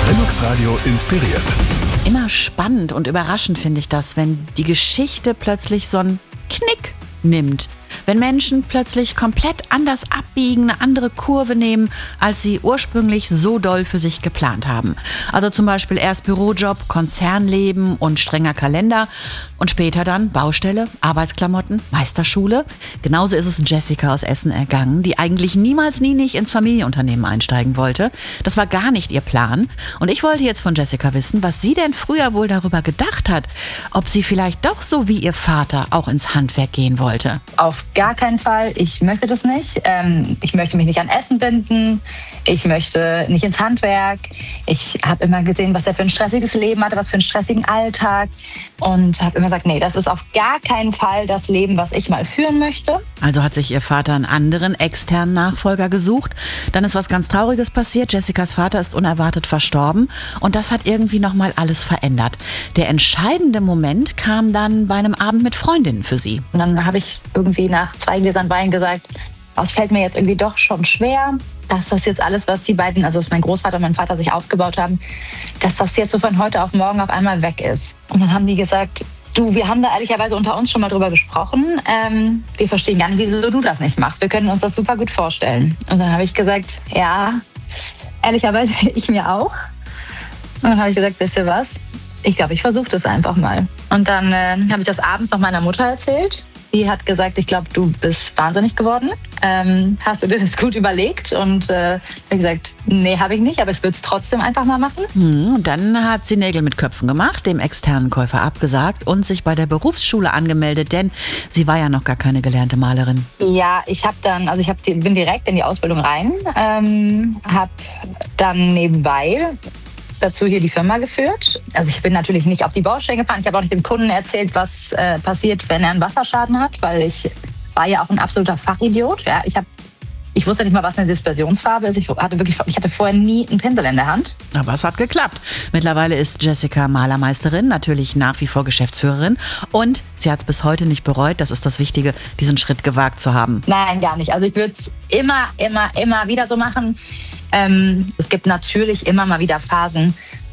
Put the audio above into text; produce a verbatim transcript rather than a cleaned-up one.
Lennox Radio inspiriert. Immer spannend und überraschend finde ich das, wenn die Geschichte plötzlich so einen Knick nimmt. Wenn Menschen plötzlich komplett anders abbiegen, eine andere Kurve nehmen, als sie ursprünglich so doll für sich geplant haben. Also zum Beispiel erst Bürojob, Konzernleben und strenger Kalender und später dann Baustelle, Arbeitsklamotten, Meisterschule. Genauso ist es Jessica aus Essen ergangen, die eigentlich niemals nie nicht ins Familienunternehmen einsteigen wollte. Das war gar nicht ihr Plan. Und ich wollte jetzt von Jessica wissen, was sie denn früher wohl darüber gedacht hat, ob sie vielleicht doch so wie ihr Vater auch ins Handwerk gehen wollte. Auf gar keinen Fall. Ich möchte das nicht. Ähm, ich möchte mich nicht an Essen binden. Ich möchte nicht ins Handwerk. Ich habe immer gesehen, was er für ein stressiges Leben hatte, was für einen stressigen Alltag. Und habe immer gesagt, nee, das ist auf gar keinen Fall das Leben, was ich mal führen möchte. Also hat sich ihr Vater einen anderen externen Nachfolger gesucht. Dann ist was ganz Trauriges passiert. Jessicas Vater ist unerwartet verstorben. Und das hat irgendwie nochmal alles verändert. Der entscheidende Moment kam dann bei einem Abend mit Freundinnen für sie. Und dann habe ich irgendwie nach zwei Gläsern Wein gesagt, oh, es fällt mir jetzt irgendwie doch schon schwer, dass das jetzt alles, was die beiden, also was mein Großvater und mein Vater sich aufgebaut haben, dass das jetzt so von heute auf morgen auf einmal weg ist. Und dann haben die gesagt, du, wir haben da ehrlicherweise unter uns schon mal drüber gesprochen. Ähm, wir verstehen gar nicht, wieso du das nicht machst. Wir können uns das super gut vorstellen. Und dann habe ich gesagt, ja, ehrlicherweise ich mir auch. Und dann habe ich gesagt, wisst ihr was? Ich glaube, ich versuche das einfach mal. Und dann äh, habe ich das abends noch meiner Mutter erzählt. Die hat gesagt, ich glaube, du bist wahnsinnig geworden. Ähm, hast du dir das gut überlegt? Und äh, ich gesagt, nee, habe ich nicht, aber ich würde es trotzdem einfach mal machen. Hm, und dann hat sie Nägel mit Köpfen gemacht, dem externen Käufer abgesagt und sich bei der Berufsschule angemeldet, denn sie war ja noch gar keine gelernte Malerin. Ja, ich habe dann, also ich hab, bin direkt in die Ausbildung rein, ähm, habe dann nebenbei dazu hier die Firma geführt. Also ich bin natürlich nicht auf die Baustelle gefahren. Ich habe auch nicht dem Kunden erzählt, was äh, passiert, wenn er einen Wasserschaden hat, weil ich war ja auch ein absoluter Fachidiot. Ja, ich habe, ich wusste nicht mal, was eine Dispersionsfarbe ist. Ich hatte wirklich, ich hatte vorher nie einen Pinsel in der Hand. Aber es hat geklappt. Mittlerweile ist Jessica Malermeisterin, natürlich nach wie vor Geschäftsführerin und sie hat es bis heute nicht bereut. Das ist das Wichtige, diesen Schritt gewagt zu haben. Nein, gar nicht. Also ich würde es immer, immer, immer wieder so machen. Ähm, es gibt natürlich immer mal wieder Phasen,